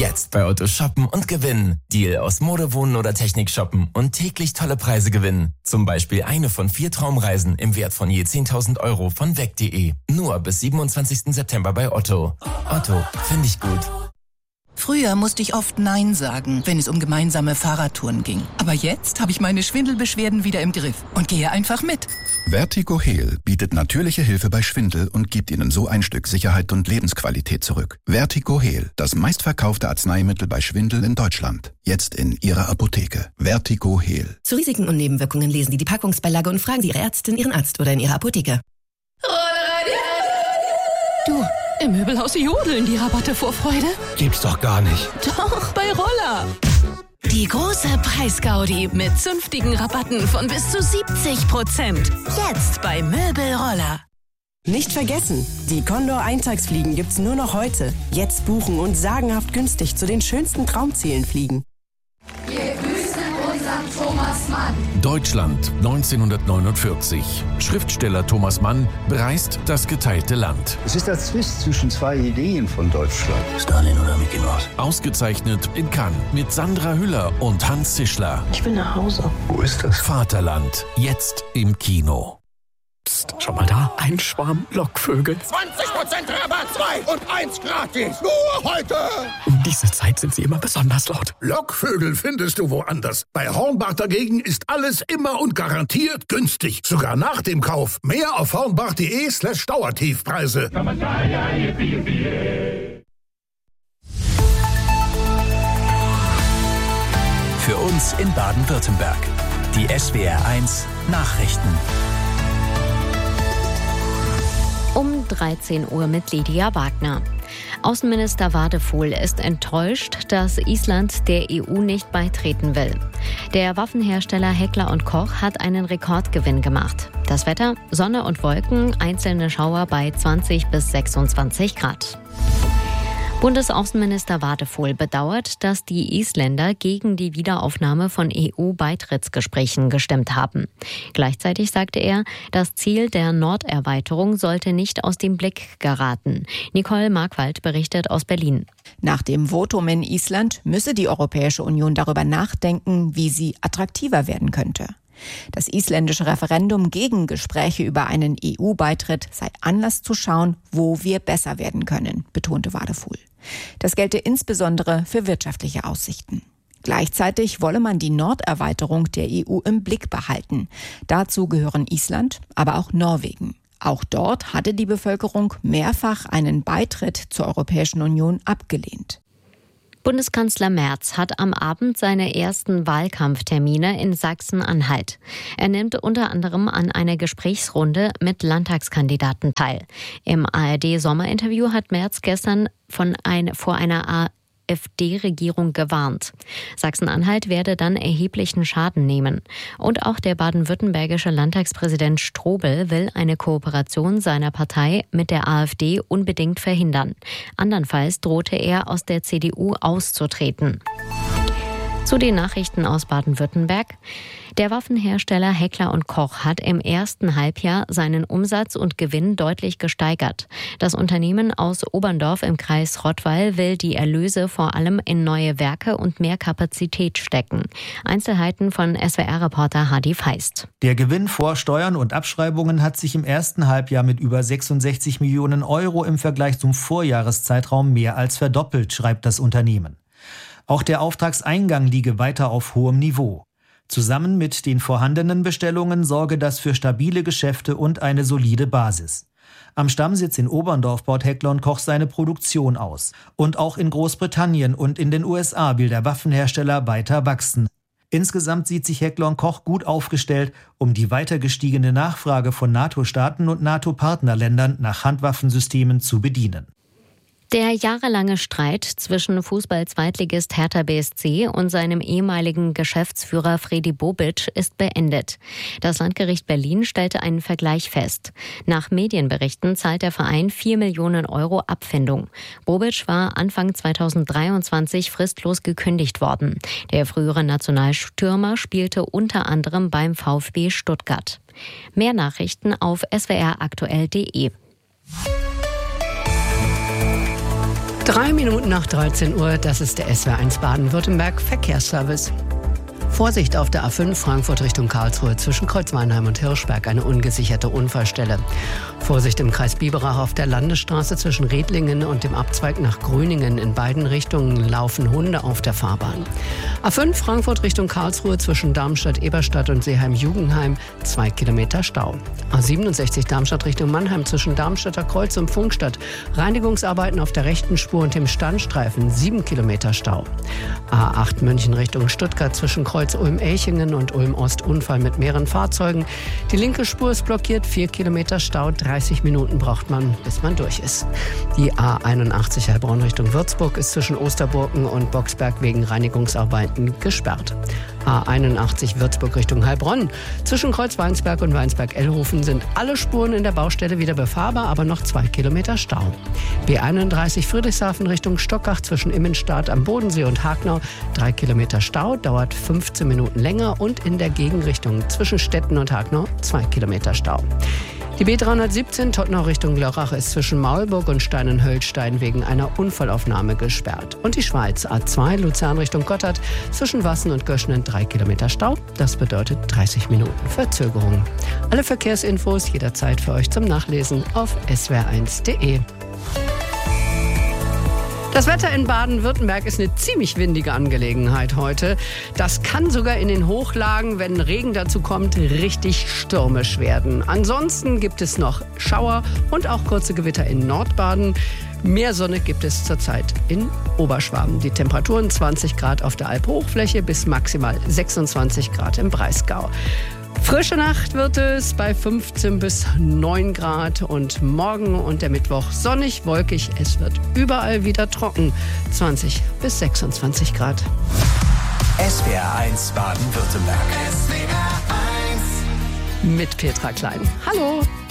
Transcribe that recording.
Jetzt bei Otto shoppen und gewinnen. Deal aus Mode, Wohnen oder Technik shoppen und täglich tolle Preise gewinnen. Zum Beispiel eine von 4 Traumreisen im Wert von je 10.000 Euro von weg.de. Nur bis 27. September bei Otto. Otto, finde ich gut. Früher musste ich oft Nein sagen, wenn es um gemeinsame Fahrradtouren ging. Aber jetzt habe ich meine Schwindelbeschwerden wieder im Griff und gehe einfach mit. VertigoHeal bietet natürliche Hilfe bei Schwindel und gibt Ihnen so ein Stück Sicherheit und Lebensqualität zurück. VertigoHeal, das meistverkaufte Arzneimittel bei Schwindel in Deutschland. Jetzt in Ihrer Apotheke. VertigoHeal. Zu Risiken und Nebenwirkungen lesen Sie die Packungsbeilage und fragen Sie Ihre Ärztin, Ihren Arzt oder in Ihrer Apotheke. Du, im Möbelhaus jodeln die Rabatte vor Freude. Gibt's doch gar nicht. Doch, bei Roller. Die große Preisgaudi mit zünftigen Rabatten von bis zu 70%. Jetzt bei Möbelroller. Nicht vergessen, die Condor Eintagsfliegen gibt's nur noch heute. Jetzt buchen und sagenhaft günstig zu den schönsten Traumzielen fliegen. Wir grüßen unseren Thomas Mann. Deutschland 1949. Schriftsteller Thomas Mann bereist das geteilte Land. Es ist der Zwist zwischen zwei Ideen von Deutschland. Stalin oder Mickey Mouse? Ausgezeichnet in Cannes mit Sandra Hüller und Hans Zischler. Ich will nach Hause. Wo ist das? Vaterland, jetzt im Kino. Psst, schau mal da, ein Schwarm Lockvögel. 20% Rabatt, 2 und 1 gratis. Nur heute. Um diese Zeit sind sie immer besonders laut. Lockvögel findest du woanders. Bei Hornbach dagegen ist alles immer und garantiert günstig. Sogar nach dem Kauf. Mehr auf hornbach.de/Dauertiefpreise. Für uns in Baden-Württemberg. Die SWR1 Nachrichten. Um 13 Uhr mit Lydia Wagner. Außenminister Wadefuhl ist enttäuscht, dass Island der EU nicht beitreten will. Der Waffenhersteller Heckler & Koch hat einen Rekordgewinn gemacht. Das Wetter: Sonne und Wolken, einzelne Schauer bei 20 bis 26 Grad. Bundesaußenminister Wadefuhl bedauert, dass die Isländer gegen die Wiederaufnahme von EU-Beitrittsgesprächen gestimmt haben. Gleichzeitig sagte er, das Ziel der Norderweiterung sollte nicht aus dem Blick geraten. Nicole Markwald berichtet aus Berlin. Nach dem Votum in Island müsse die Europäische Union darüber nachdenken, wie sie attraktiver werden könnte. Das isländische Referendum gegen Gespräche über einen EU-Beitritt sei Anlass zu schauen, wo wir besser werden können, betonte Wadefuhl. Das gelte insbesondere für wirtschaftliche Aussichten. Gleichzeitig wolle man die Norderweiterung der EU im Blick behalten. Dazu gehören Island, aber auch Norwegen. Auch dort hatte die Bevölkerung mehrfach einen Beitritt zur Europäischen Union abgelehnt. Bundeskanzler Merz hat am Abend seine ersten Wahlkampftermine in Sachsen-Anhalt. Er nimmt unter anderem an einer Gesprächsrunde mit Landtagskandidaten teil. Im ARD-Sommerinterview hat Merz gestern vor einer AfD-Regierung gewarnt. Sachsen-Anhalt werde dann erheblichen Schaden nehmen. Und auch der baden-württembergische Landtagspräsident Strobel will eine Kooperation seiner Partei mit der AfD unbedingt verhindern. Andernfalls drohte er, aus der CDU auszutreten. Zu den Nachrichten aus Baden-Württemberg. Der Waffenhersteller Heckler & Koch hat im ersten Halbjahr seinen Umsatz und Gewinn deutlich gesteigert. Das Unternehmen aus Oberndorf im Kreis Rottweil will die Erlöse vor allem in neue Werke und mehr Kapazität stecken. Einzelheiten von SWR-Reporter Hadi Feist. Der Gewinn vor Steuern und Abschreibungen hat sich im ersten Halbjahr mit über 66 Millionen Euro im Vergleich zum Vorjahreszeitraum mehr als verdoppelt, schreibt das Unternehmen. Auch der Auftragseingang liege weiter auf hohem Niveau. Zusammen mit den vorhandenen Bestellungen sorge das für stabile Geschäfte und eine solide Basis. Am Stammsitz in Oberndorf baut Heckler & Koch seine Produktion aus. Und auch in Großbritannien und in den USA will der Waffenhersteller weiter wachsen. Insgesamt sieht sich Heckler & Koch gut aufgestellt, um die weiter gestiegene Nachfrage von NATO-Staaten und NATO-Partnerländern nach Handwaffensystemen zu bedienen. Der jahrelange Streit zwischen Fußball-Zweitligist Hertha BSC und seinem ehemaligen Geschäftsführer Fredi Bobic ist beendet. Das Landgericht Berlin stellte einen Vergleich fest. Nach Medienberichten zahlt der Verein 4 Millionen Euro Abfindung. Bobic war Anfang 2023 fristlos gekündigt worden. Der frühere Nationalstürmer spielte unter anderem beim VfB Stuttgart. Mehr Nachrichten auf swraktuell.de. 3 Minuten nach 13 Uhr, das ist der SWR1 Baden-Württemberg Verkehrsservice. Vorsicht auf der A5 Frankfurt Richtung Karlsruhe zwischen Kreuzweinheim und Hirschberg, eine ungesicherte Unfallstelle. Vorsicht im Kreis Biberach auf der Landesstraße zwischen Redlingen und dem Abzweig nach Grüningen. In beiden Richtungen laufen Hunde auf der Fahrbahn. A5 Frankfurt Richtung Karlsruhe zwischen Darmstadt-Eberstadt und Seeheim-Jugendheim, 2 Kilometer Stau. A67 Darmstadt Richtung Mannheim zwischen Darmstädter Kreuz und Funkstadt. Reinigungsarbeiten auf der rechten Spur und dem Standstreifen, 7 Kilometer Stau. A8 München Richtung Stuttgart zwischen Kreuz Ulm-Elchingen und Ulm-Ost, Unfall mit mehreren Fahrzeugen. Die linke Spur ist blockiert, 4 Kilometer Stau, 30 Minuten braucht man, bis man durch ist. Die A81 Heilbronn Richtung Würzburg ist zwischen Osterburgen und Boxberg wegen Reinigungsarbeiten gesperrt. A81 Würzburg Richtung Heilbronn. Zwischen Kreuz-Weinsberg und Weinsberg-Ellhofen sind alle Spuren in der Baustelle wieder befahrbar, aber noch 2 Kilometer Stau. B31 Friedrichshafen Richtung Stockach zwischen Immenstadt am Bodensee und Hagnau, 3 Kilometer Stau, dauert 15 Minuten länger, und in der Gegenrichtung zwischen Stetten und Hagnau 2 Kilometer Stau. Die B317 Tottenau Richtung Lörrach ist zwischen Maulburg und Steinenhöllstein wegen einer Unfallaufnahme gesperrt. Und die Schweiz A2 Luzern Richtung Gotthard zwischen Wassen und Göschnen 3 Kilometer Stau. Das bedeutet 30 Minuten Verzögerung. Alle Verkehrsinfos jederzeit für euch zum Nachlesen auf swr1.de. Das Wetter in Baden-Württemberg ist eine ziemlich windige Angelegenheit heute. Das kann sogar in den Hochlagen, wenn Regen dazu kommt, richtig stürmisch werden. Ansonsten gibt es noch Schauer und auch kurze Gewitter in Nordbaden. Mehr Sonne gibt es zurzeit in Oberschwaben. Die Temperaturen 20 Grad auf der Alphochfläche bis maximal 26 Grad im Breisgau. Frische Nacht wird es bei 15 bis 9 Grad und morgen und der Mittwoch sonnig, wolkig. Es wird überall wieder trocken, 20 bis 26 Grad. SWR1 Baden-Württemberg. Mit Petra Klein. Hallo!